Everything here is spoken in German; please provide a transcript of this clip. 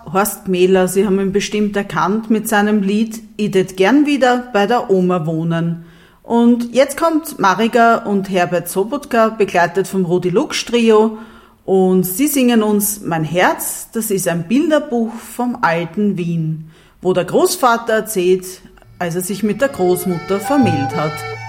Horst Gmähler, Sie haben ihn bestimmt erkannt mit seinem Lied "Ich tät gern wieder bei der Oma wohnen". Und jetzt kommt Mariga und Herbert Sobotka, begleitet vom Rudi Lux Trio, und sie singen uns "Mein Herz", das ist ein Bilderbuch vom alten Wien, wo der Großvater erzählt, als er sich mit der Großmutter vermählt hat.